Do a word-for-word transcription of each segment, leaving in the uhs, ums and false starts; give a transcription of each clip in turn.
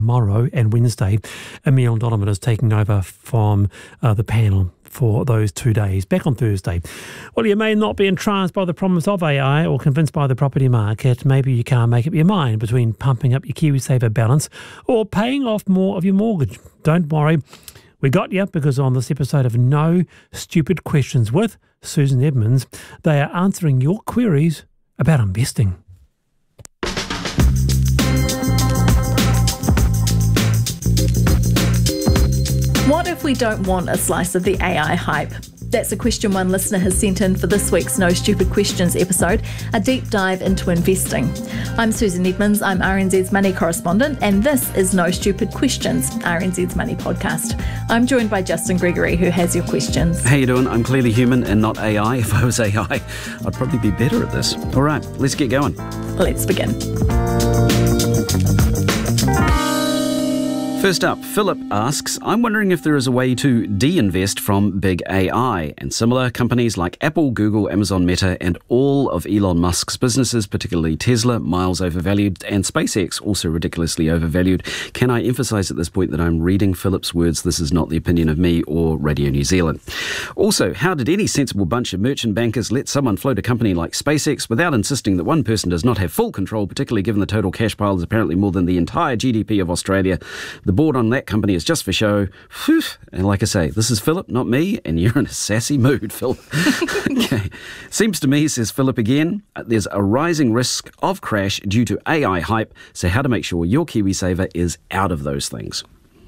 Tomorrow and Wednesday, Emil Donovan is taking over from uh, the panel for those two days, back on Thursday. Well, you may not be entranced by the promise of A I or convinced by the property market. Maybe you can't make up your mind between pumping up your KiwiSaver balance or paying off more of your mortgage. Don't worry, we got you, because on this episode of No Stupid Questions with Susan Edmonds, they are answering your queries about investing. What if we don't want a slice of the A I hype? That's a question one listener has sent in for this week's No Stupid Questions episode, a deep dive into investing. I'm Susan Edmonds, I'm R N Z's money correspondent, and this is No Stupid Questions, R N Z's money podcast. I'm joined by Justin Gregory, who has your questions. How you doing? I'm clearly human and not A I. If I was A I, I'd probably be better at this. All right, let's get going. Let's begin. First up, Philip asks, I'm wondering if there is a way to de-invest from big A I and similar companies like Apple, Google, Amazon, Meta, and all of Elon Musk's businesses, particularly Tesla, miles overvalued, and SpaceX, also ridiculously overvalued. Can I emphasise at this point that I'm reading Philip's words? This is not the opinion of me or Radio New Zealand. Also, how did any sensible bunch of merchant bankers let someone float a company like SpaceX without insisting that one person does not have full control, particularly given the total cash pile is apparently more than the entire G D P of Australia? The board on that company is just for show. Whew. And like I say, this is Philip, not me, and you're in a sassy mood, Philip. Okay. Seems to me, says Philip again, there's a rising risk of crash due to A I hype, so how to make sure your KiwiSaver is out of those things.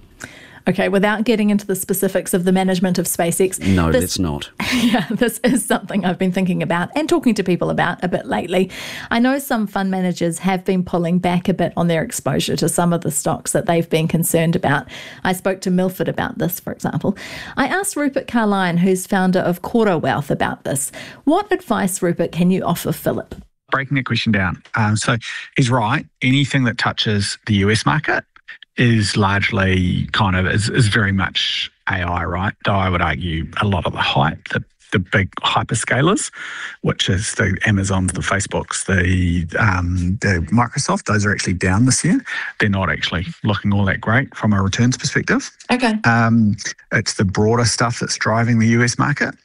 Okay, without getting into the specifics of the management of SpaceX. No, this, let's not. Yeah, this is something I've been thinking about and talking to people about a bit lately. I know some fund managers have been pulling back a bit on their exposure to some of the stocks that they've been concerned about. I spoke to Milford about this, for example. I asked Rupert Carline, who's founder of Cora Wealth, about this. What advice, Rupert, can you offer Philip? Breaking that question down. Um, so he's right. Anything that touches the U S market is largely kind of, is, is very much A I, right? Though I would argue a lot of the hype, the, the big hyperscalers, which is the Amazons, the Facebooks, the, um, the Microsoft, those are actually down this year. They're not actually looking all that great from a returns perspective. Okay. Um, it's the broader stuff that's driving the U S market.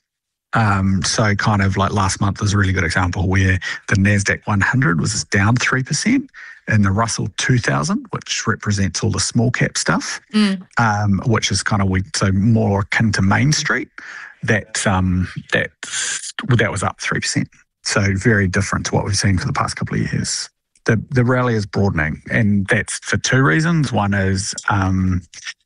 Um, so kind of like last month was a really good example where the NASDAQ one hundred was down three percent and the Russell two thousand, which represents all the small cap stuff, mm. um, which is kind of we so more akin to Main Street, that, um, that, that was up three percent. So very different to what we've seen for the past couple of years. The, the rally is broadening, and that's for two reasons. One is um,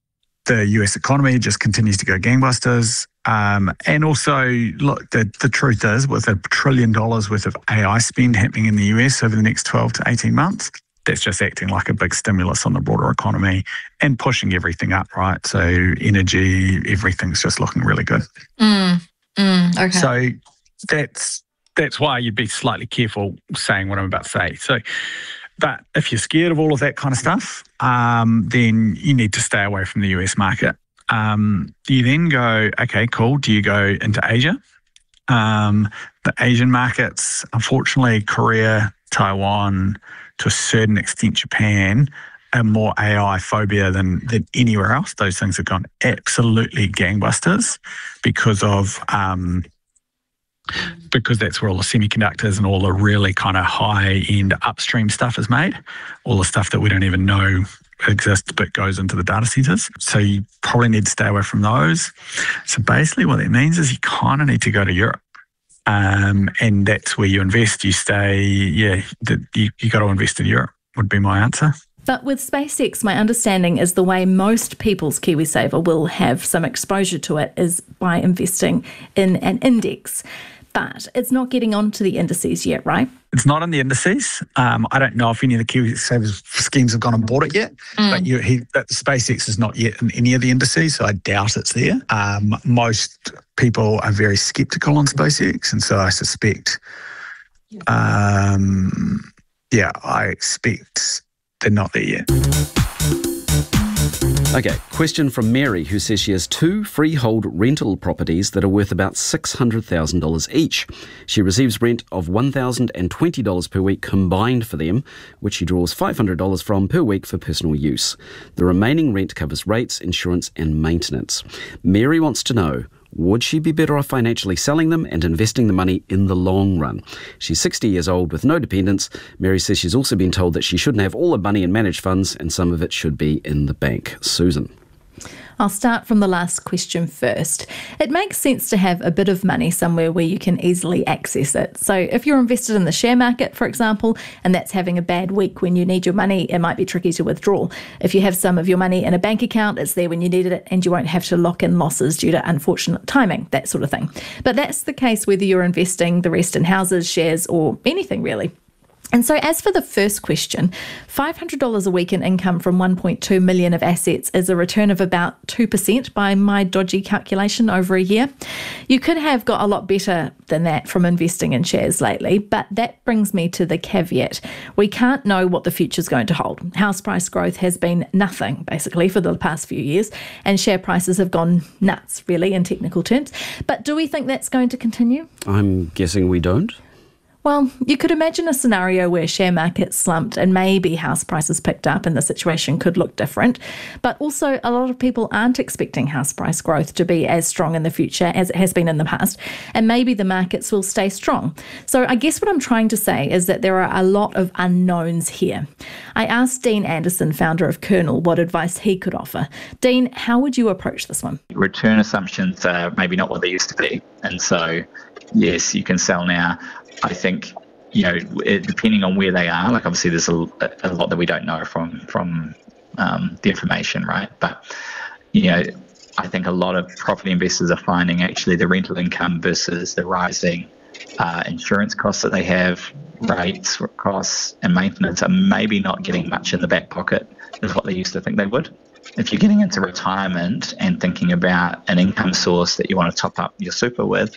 the U S economy just continues to go gangbusters. Um, and also, look, the, the truth is, with a trillion dollars worth of A I spend happening in the U S over the next twelve to eighteen months, that's just acting like a big stimulus on the broader economy and pushing everything up, right? So energy, everything's just looking really good. Mm, mm, okay. So that's that's why you'd be slightly careful saying what I'm about to say. So, but if you're scared of all of that kind of stuff, um, then you need to stay away from the U S market. Um, you then go, okay, cool. Do you go into Asia? Um, the Asian markets, unfortunately, Korea, Taiwan, to a certain extent, Japan, are more A I phobia than, than anywhere else. Those things have gone absolutely gangbusters because of um, because that's where all the semiconductors and all the really kind of high-end upstream stuff is made, all the stuff that we don't even know exists but goes into the data centers. So you probably need to stay away from those. So basically what that means is you kind of need to go to Europe. Um, and that's where you invest. You stay, yeah, the, you, you got to invest in Europe would be my answer. But with SpaceX, my understanding is the way most people's KiwiSaver will have some exposure to it is by investing in an index. But it's not getting onto the indices yet, right? It's not in the indices. Um, I don't know if any of the KiwiSaver schemes have gone and bought it yet. Mm. But, you, he, but SpaceX is not yet in any of the indices, so I doubt it's there. Um, most people are very sceptical on SpaceX, and so I suspect, um, yeah, I expect they're not there yet. Okay, question from Mary, who says she has two freehold rental properties that are worth about six hundred thousand dollars each. She receives rent of one thousand twenty dollars per week combined for them, which she draws five hundred dollars from per week for personal use. The remaining rent covers rates, insurance and maintenance. Mary wants to know, would she be better off financially selling them and investing the money in the long run? She's sixty years old with no dependents. Mary says she's also been told that she shouldn't have all the money in managed funds and some of it should be in the bank. Susan. I'll start from the last question first. It makes sense to have a bit of money somewhere where you can easily access it. So if you're invested in the share market, for example, and that's having a bad week when you need your money, it might be tricky to withdraw. If you have some of your money in a bank account, it's there when you needed it and you won't have to lock in losses due to unfortunate timing, that sort of thing. But that's the case whether you're investing the rest in houses, shares, or anything really. And so as for the first question, five hundred dollars a week in income from one point two million dollars of assets is a return of about two percent by my dodgy calculation over a year. You could have got a lot better than that from investing in shares lately, but that brings me to the caveat. We can't know what the future's going to hold. House price growth has been nothing, basically, for the past few years, and share prices have gone nuts, really, in technical terms. But do we think that's going to continue? I'm guessing we don't. Well, you could imagine a scenario where share markets slumped and maybe house prices picked up and the situation could look different. But also, a lot of people aren't expecting house price growth to be as strong in the future as it has been in the past. And maybe the markets will stay strong. So I guess what I'm trying to say is that there are a lot of unknowns here. I asked Dean Anderson, founder of Kernel, what advice he could offer. Dean, how would you approach this one? Return assumptions are maybe not what they used to be. And so, yes, you can sell now. I think, you know, it, depending on where they are, like obviously there's a, a lot that we don't know from from um, the information, right? But, you know, I think a lot of property investors are finding actually the rental income versus the rising uh, insurance costs that they have, rates, costs and maintenance are maybe not getting much in the back pocket as what they used to think they would. If you're getting into retirement and thinking about an income source that you want to top up your super with,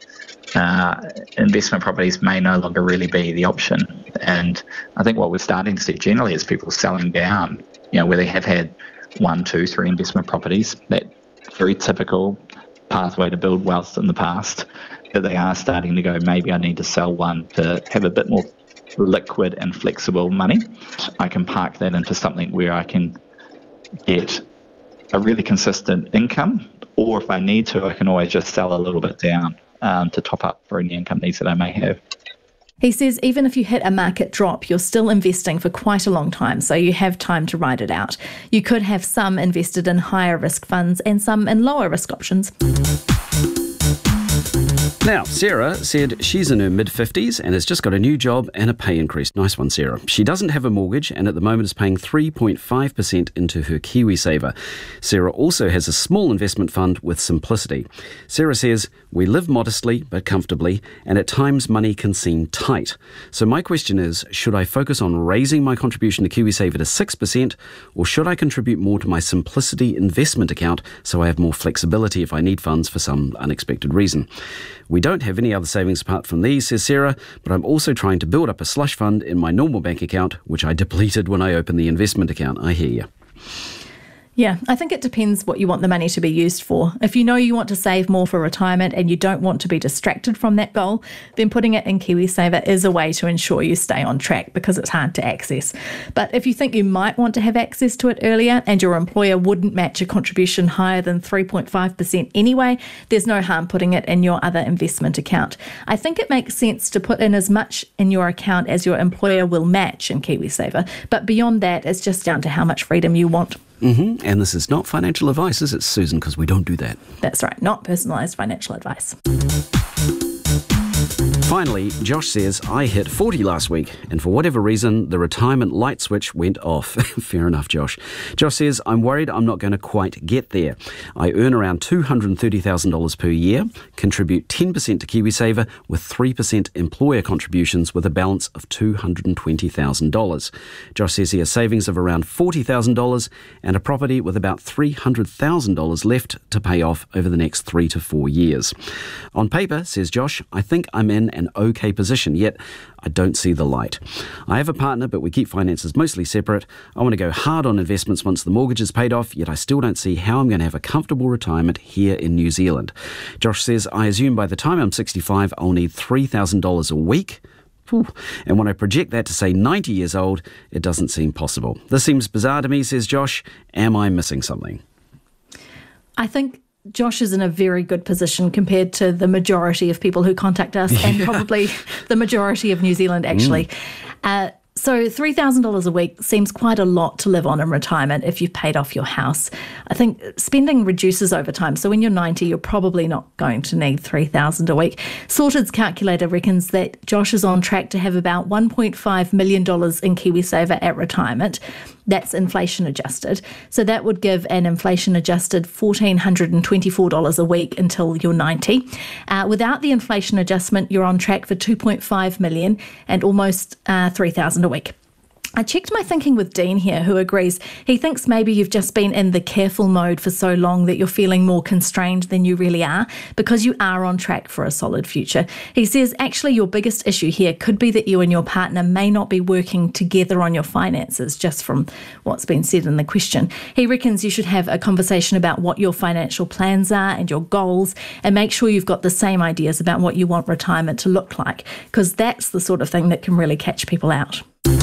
uh, investment properties may no longer really be the option. And I think what we're starting to see generally is people selling down, you know, where they have had one, two, three investment properties, that very typical pathway to build wealth in the past, that they are starting to go, maybe I need to sell one to have a bit more liquid and flexible money. I can park that into something where I can get a really consistent income, or if I need to, I can always just sell a little bit down um, to top up for any income needs that I may have. He says even if you hit a market drop, you're still investing for quite a long time, so you have time to ride it out. You could have some invested in higher risk funds and some in lower risk options. Now, Sarah said she's in her mid-fifties and has just got a new job and a pay increase. Nice one, Sarah. She doesn't have a mortgage and at the moment is paying three point five percent into her KiwiSaver. Sarah also has a small investment fund with Simplicity. Sarah says, we live modestly but comfortably and at times money can seem tight. So my question is, should I focus on raising my contribution to KiwiSaver to six percent or should I contribute more to my Simplicity investment account so I have more flexibility if I need funds for some unexpected reason? We don't have any other savings apart from these, says Sarah, but I'm also trying to build up a slush fund in my normal bank account, which I depleted when I opened the investment account. I hear you. Yeah, I think it depends what you want the money to be used for. If you know you want to save more for retirement and you don't want to be distracted from that goal, then putting it in KiwiSaver is a way to ensure you stay on track because it's hard to access. But if you think you might want to have access to it earlier and your employer wouldn't match a contribution higher than three point five percent anyway, there's no harm putting it in your other investment account. I think it makes sense to put in as much in your account as your employer will match in KiwiSaver, but beyond that, it's just down to how much freedom you want. Mm-hmm. And this is not financial advice, is it, Susan? Because we don't do that. That's right, not personalised financial advice. Finally, Josh says, I hit forty last week, and for whatever reason, the retirement light switch went off. Fair enough, Josh. Josh says, I'm worried I'm not going to quite get there. I earn around two hundred thirty thousand dollars per year, contribute ten percent to KiwiSaver with three percent employer contributions with a balance of two hundred twenty thousand dollars. Josh says he has savings of around forty thousand dollars and a property with about three hundred thousand dollars left to pay off over the next three to four years. On paper, says Josh, I think I'm in an an okay position, yet I don't see the light. I have a partner, but we keep finances mostly separate. I want to go hard on investments once the mortgage is paid off, yet I still don't see how I'm going to have a comfortable retirement here in New Zealand. Josh says, I assume by the time I'm sixty-five, I'll need three thousand dollars a week. Whew. And when I project that to, say, ninety years old, it doesn't seem possible. This seems bizarre to me, says Josh. Am I missing something? I think Josh is in a very good position compared to the majority of people who contact us, yeah. and probably the majority of New Zealand, actually. Mm. Uh, so three thousand dollars a week seems quite a lot to live on in retirement if you've paid off your house. I think spending reduces over time. So when you're ninety, you're probably not going to need three thousand dollars a week. Sorted's calculator reckons that Josh is on track to have about one point five million dollars in KiwiSaver at retirement. That's inflation adjusted. So that would give an inflation adjusted one thousand four hundred twenty-four dollars a week until you're ninety. Uh, without the inflation adjustment, you're on track for two point five million dollars and almost uh, three thousand dollars a week. I checked my thinking with Dean here, who agrees. He thinks maybe you've just been in the careful mode for so long that you're feeling more constrained than you really are, because you are on track for a solid future. He says actually your biggest issue here could be that you and your partner may not be working together on your finances, just from what's been said in the question. He reckons you should have a conversation about what your financial plans are and your goals, and make sure you've got the same ideas about what you want retirement to look like, because that's the sort of thing that can really catch people out.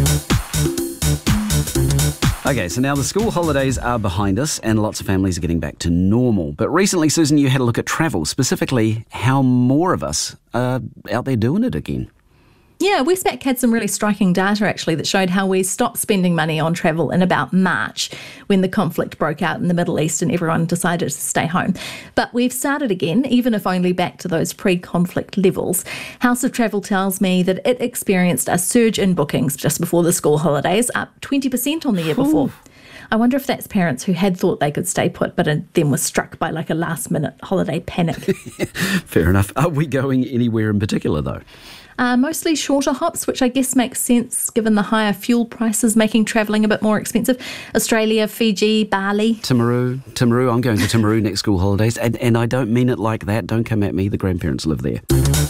Okay, so now the school holidays are behind us and lots of families are getting back to normal. But recently, Susan, you had a look at travel, specifically how more of us are out there doing it again. Yeah, Westpac had some really striking data actually that showed how we stopped spending money on travel in about March when the conflict broke out in the Middle East and everyone decided to stay home. But we've started again, even if only back to those pre-conflict levels. House of Travel tells me that it experienced a surge in bookings just before the school holidays, up twenty percent on the year before. Ooh. I wonder if that's parents who had thought they could stay put, but then were struck by like a last-minute holiday panic. Fair enough. Are we going anywhere in particular, though? Uh, mostly shorter hops, which I guess makes sense given the higher fuel prices making travelling a bit more expensive. Australia, Fiji, Bali. Timaru. Timaru. I'm going to Timaru next school holidays. And, and I don't mean it like that. Don't come at me. The grandparents live there.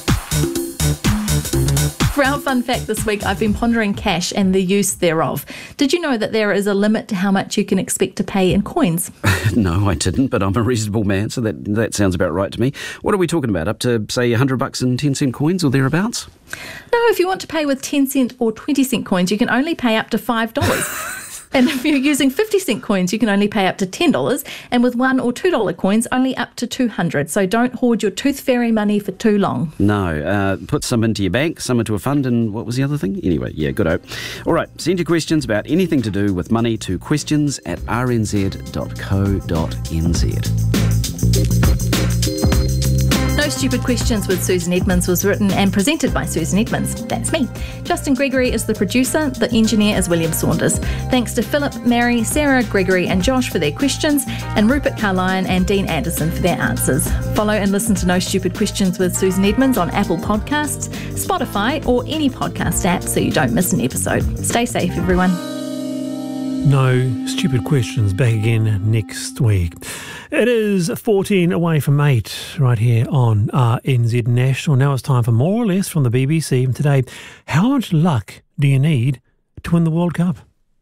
For our fun fact this week, I've been pondering cash and the use thereof. Did you know that there is a limit to how much you can expect to pay in coins? No, I didn't, but I'm a reasonable man, so that, that sounds about right to me. What are we talking about? Up to, say, one hundred bucks and ten cent coins or thereabouts? No, if you want to pay with ten cent or twenty cent coins, you can only pay up to five dollars. And if you're using fifty cent coins, you can only pay up to ten dollars. And with one or two dollar coins, only up to two hundred dollars. So don't hoard your tooth fairy money for too long. No, uh, put some into your bank, some into a fund, and what was the other thing? Anyway, yeah, good. All right, send your questions about anything to do with money to questions at r n z dot co dot n z. No Stupid Questions with Susan Edmonds was written and presented by Susan Edmonds. That's me. Justin Gregory is the producer. The engineer is William Saunders. Thanks to Philip, Mary, Sarah, Gregory and Josh for their questions, and Rupert Carlyon and Dean Anderson for their answers. Follow and listen to No Stupid Questions with Susan Edmonds on Apple Podcasts, Spotify or any podcast app so you don't miss an episode. Stay safe, everyone. No Stupid Questions back again next week. It is fourteen away from eight right here on R N Z National. Now it's time for More or Less from the B B C. And today, how much luck do you need to win the World Cup?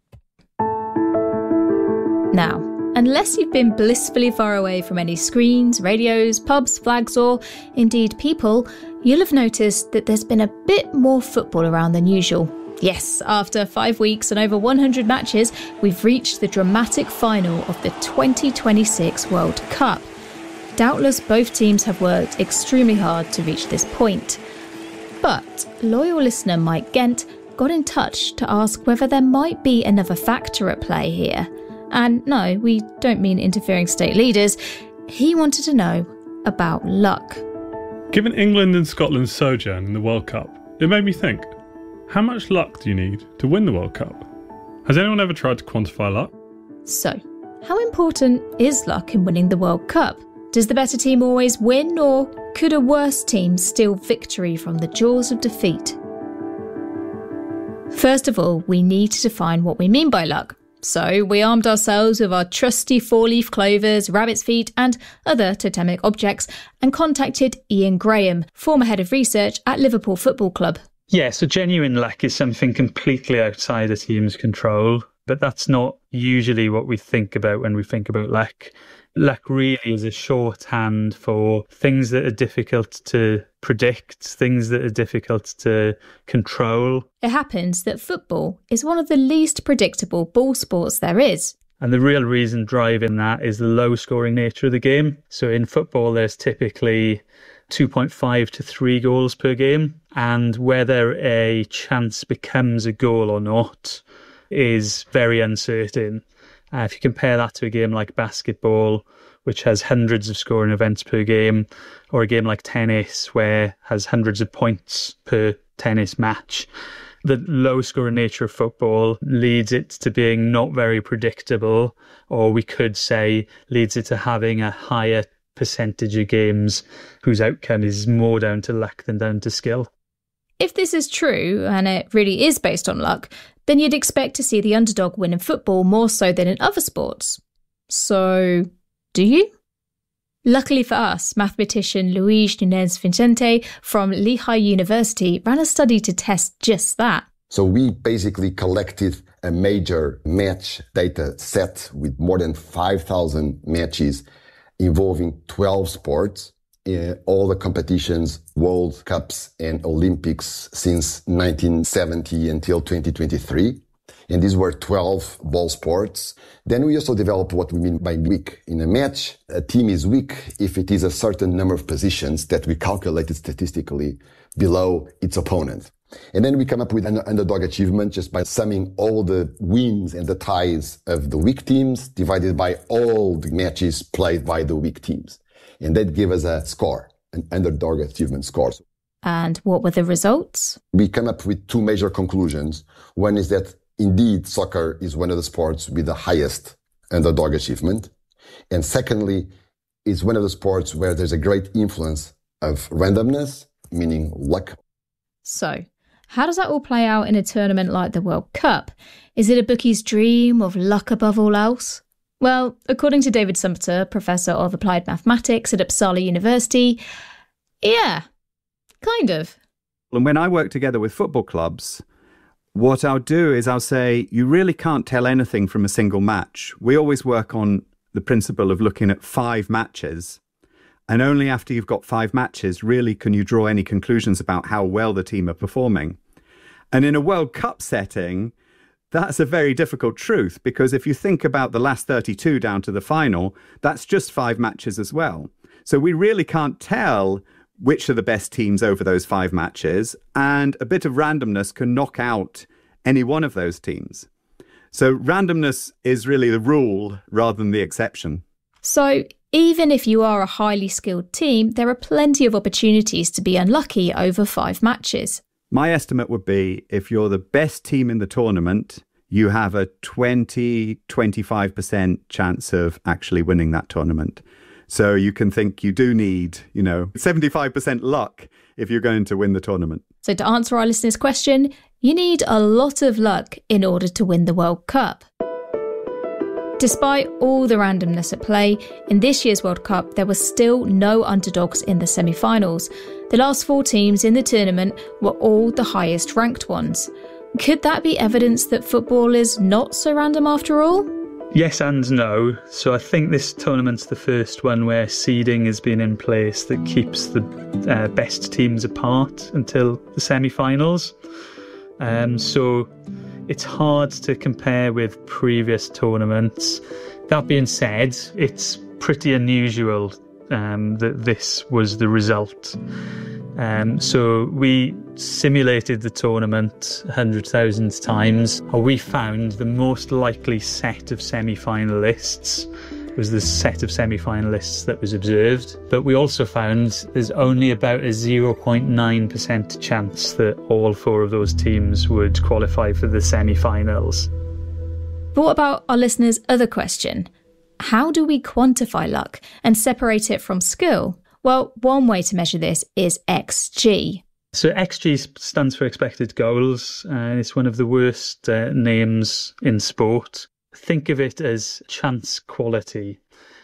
Now, unless you've been blissfully far away from any screens, radios, pubs, flags or, indeed, people, you'll have noticed that there's been a bit more football around than usual. Yes, after five weeks and over one hundred matches, we've reached the dramatic final of the twenty twenty-six World Cup. Doubtless both teams have worked extremely hard to reach this point. But loyal listener Mike Gent got in touch to ask whether there might be another factor at play here. And no, we don't mean interfering state leaders. He wanted to know about luck. Given England and Scotland's sojourn in the World Cup, it made me think, how much luck do you need to win the World Cup? Has anyone ever tried to quantify luck? So, how important is luck in winning the World Cup? Does the better team always win, or could a worse team steal victory from the jaws of defeat? First of all, we need to define what we mean by luck. So we armed ourselves with our trusty four-leaf clovers, rabbit's feet and other totemic objects and contacted Ian Graham, former head of research at Liverpool Football Club. Yeah, so genuine luck is something completely outside a team's control, but that's not usually what we think about when we think about luck. Luck really is a shorthand for things that are difficult to predict, things that are difficult to control. It happens that football is one of the least predictable ball sports there is. And the real reason driving that is the low-scoring nature of the game. So in football, there's typically two point five to three goals per game. And whether a chance becomes a goal or not is very uncertain. Uh, if you compare that to a game like basketball, which has hundreds of scoring events per game, or a game like tennis, where has hundreds of points per tennis match, the low-scoring nature of football leads it to being not very predictable, or we could say leads it to having a higher percentage of games whose outcome is more down to luck than down to skill. If this is true, and it really is based on luck, then you'd expect to see the underdog win in football more so than in other sports. So, do you? Luckily for us, mathematician Luis Nunes Vicente from Lehigh University ran a study to test just that. So we basically collected a major match data set with more than five thousand matches involving twelve sports. Uh, all the competitions, World Cups and Olympics since nineteen seventy until twenty twenty-three. And these were twelve ball sports. Then we also developed what we mean by weak. In a match, a team is weak if it is a certain number of positions that we calculated statistically below its opponent. And then we come up with an underdog achievement just by summing all the wins and the ties of the weak teams divided by all the matches played by the weak teams. And that gave us a score, an underdog achievement score. And what were the results? We come up with two major conclusions. One is that indeed soccer is one of the sports with the highest underdog achievement. And secondly, it's one of the sports where there's a great influence of randomness, meaning luck. So, how does that all play out in a tournament like the World Cup? Is it a bookie's dream of luck above all else? Well, according to David Sumter, Professor of Applied Mathematics at Uppsala University, yeah, kind of. And when I work together with football clubs, what I'll do is I'll say, you really can't tell anything from a single match. We always work on the principle of looking at five matches, and only after you've got five matches really can you draw any conclusions about how well the team are performing. And in a World Cup setting, that's a very difficult truth, because if you think about the last thirty-two down to the final, that's just five matches as well. So we really can't tell which are the best teams over those five matches, and a bit of randomness can knock out any one of those teams. So randomness is really the rule rather than the exception. So even if you are a highly skilled team, there are plenty of opportunities to be unlucky over five matches. My estimate would be if you're the best team in the tournament, you have a twenty to twenty-five percent chance of actually winning that tournament. So you can think you do need, you know, seventy-five percent luck if you're going to win the tournament. So to answer our listener's question, you need a lot of luck in order to win the World Cup. Despite all the randomness at play, in this year's World Cup, there were still no underdogs in the semi-finals. The last four teams in the tournament were all the highest ranked ones. Could that be evidence that football is not so random after all? Yes and no. So I think this tournament's the first one where seeding has been in place that keeps the uh, best teams apart until the semi-finals. Um, so it's hard to compare with previous tournaments. That being said, it's pretty unusual um, that this was the result. Um, so we simulated the tournament one hundred thousand times. We found the most likely set of semi-finalists was the set of semi-finalists that was observed. But we also found there's only about a zero point nine percent chance that all four of those teams would qualify for the semi-finals. But what about our listener's other question? How do we quantify luck and separate it from skill? Well, one way to measure this is X G. So X G stands for expected goals. Uh, it's one of the worst uh, names in sport. think of it as chance quality.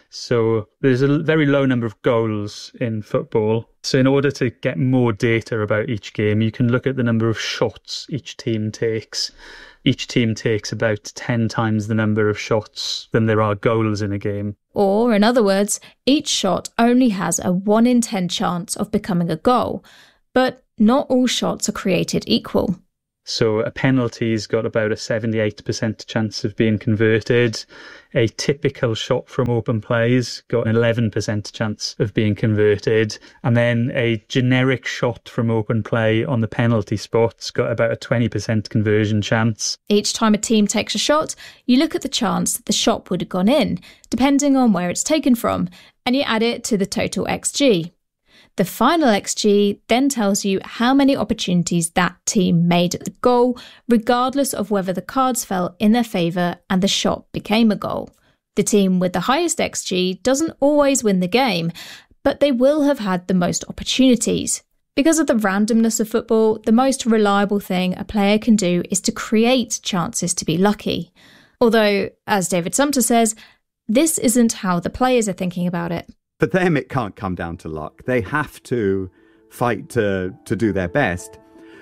So there's a very low number of goals in football. So in order to get more data about each game, you can look at the number of shots each team takes. Each team takes about ten times the number of shots than there are goals in a game. Or, in other words, each shot only has a one in ten chance of becoming a goal. But not all shots are created equal. So a penalty's got about a seventy-eight percent chance of being converted. A typical shot from open play's got an eleven percent chance of being converted. And then a generic shot from open play on the penalty spot's got about a twenty percent conversion chance. Each time a team takes a shot, you look at the chance that the shot would have gone in, depending on where it's taken from, and you add it to the total X G. The final X G then tells you how many opportunities that team made at the goal, regardless of whether the cards fell in their favour and the shot became a goal. The team with the highest X G doesn't always win the game, but they will have had the most opportunities. Because of the randomness of football, the most reliable thing a player can do is to create chances to be lucky. Although, as David Sumpter says, this isn't how the players are thinking about it. For them, it can't come down to luck. They have to fight to, to do their best.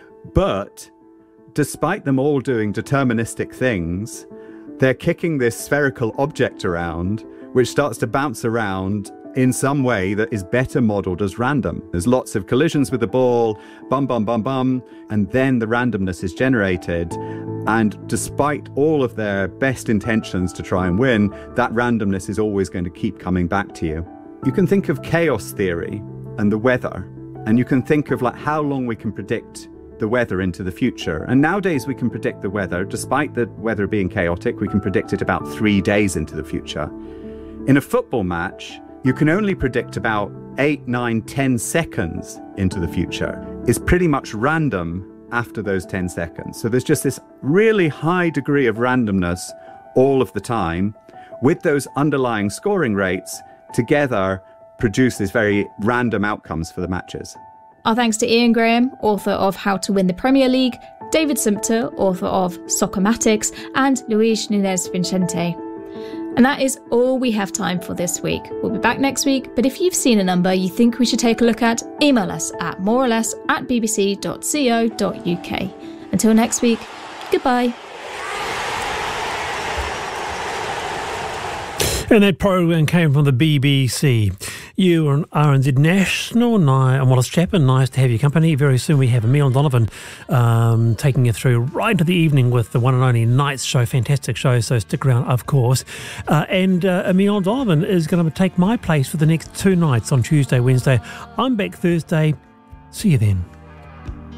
But despite them all doing deterministic things, they're kicking this spherical object around, which starts to bounce around in some way that is better modeled as random. There's lots of collisions with the ball, bum, bum, bum, bum, and then the randomness is generated. And despite all of their best intentions to try and win, that randomness is always going to keep coming back to you. You can think of chaos theory and the weather, and you can think of like how long we can predict the weather into the future. And nowadays we can predict the weather, despite the weather being chaotic, we can predict it about three days into the future. In a football match, you can only predict about eight, nine, ten seconds into the future. It's pretty much random after those ten seconds. So there's just this really high degree of randomness all of the time, with those underlying scoring rates together produce these very random outcomes for the matches. Our thanks to Ian Graham, author of How to Win the Premier League, David Sumpter, author of Soccermatics, and Luis Nunes Vicente. And that is all we have time for this week. We'll be back next week, but if you've seen a number you think we should take a look at, email us at moreless at bbc dot co dot uk. Until next week, goodbye. And that programme came from the B B C. You are on R N Z National. I'm Wallace Chapman. Nice to have your company. Very soon we have Emile Donovan um, taking you through right into the evening with the one and only Nights Show. Fantastic show, so stick around, of course. Uh, and uh, Emile Donovan is going to take my place for the next two nights on Tuesday, Wednesday. I'm back Thursday. See you then.